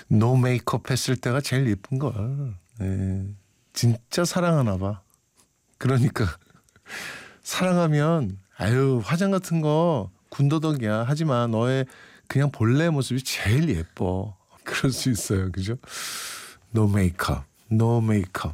노 메이크업 했을 때가 제일 예쁜 걸. 예. 진짜 사랑하나 봐. 그러니까 사랑하면 아유 화장 같은 거 군더더기야. 하지만 너의 그냥 본래 모습이 제일 예뻐. 그럴 수 있어요. 그죠? 노 메이크업. 노 메이크업.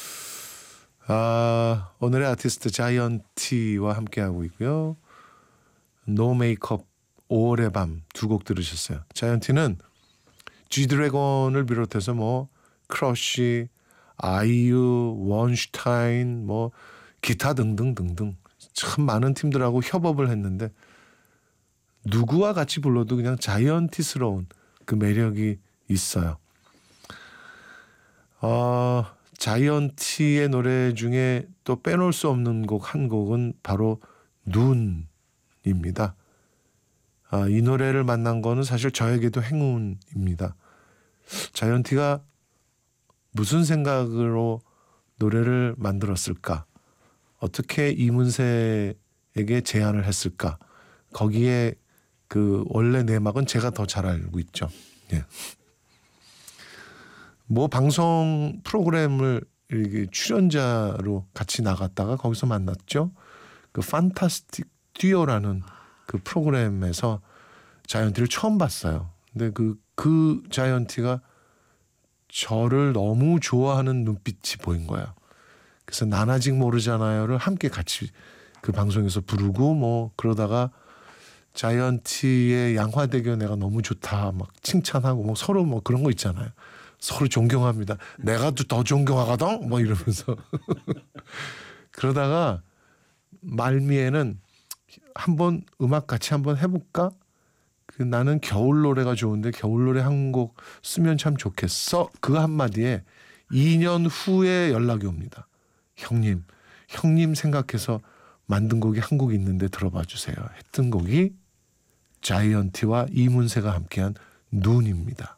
오늘의 아티스트 자이언티와 함께하고 있고요. 노 메이크업 5월의 밤 두 곡 들으셨어요. 자이언티는 G드래곤을 비롯해서 뭐 크러쉬, 아이유, 원슈타인, 뭐 기타 등등등등 참 많은 팀들하고 협업을 했는데 누구와 같이 불러도 그냥 자이언티스러운 그 매력이 있어요. 자이언티의 노래 중에 또 빼놓을 수 없는 곡 한 곡은 바로 눈입니다. 이 노래를 만난 거는 사실 저에게도 행운입니다. 자이언티가 무슨 생각으로 노래를 만들었을까? 어떻게 이문세에게 제안을 했을까? 거기에 그 원래 내막은 제가 더 잘 알고 있죠. 예. 뭐 방송 프로그램을 이렇게 출연자로 같이 나갔다가 거기서 만났죠. 그 판타스틱 듀오라는 그 프로그램에서 자이언티를 처음 봤어요. 근데 그 자이언티가 저를 너무 좋아하는 눈빛이 보인 거예요. 그래서 난 아직 모르잖아요를 함께 같이 그 방송에서 부르고 뭐 그러다가 자이언티의 양화대교 내가 너무 좋다 막 칭찬하고 뭐 서로 뭐 그런 거 있잖아요. 서로 존경합니다. 내가 더 존경하거든 뭐 이러면서 그러다가 말미에는 한번 음악 같이 한번 해볼까? 나는 겨울 노래가 좋은데 겨울 노래 한 곡 쓰면 참 좋겠어. 그 한마디에 2년 후에 연락이 옵니다. 형님 생각해서 만든 곡이 한 곡 있는데 들어봐 주세요. 했던 곡이 자이언티와 이문세가 함께한 눈입니다.